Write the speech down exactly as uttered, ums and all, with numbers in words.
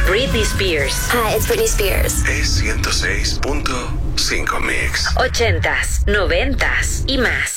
Britney Spears. Hi, it's Britney Spears. Es ciento seis punto cinco Mix. Ochentas, noventas y más.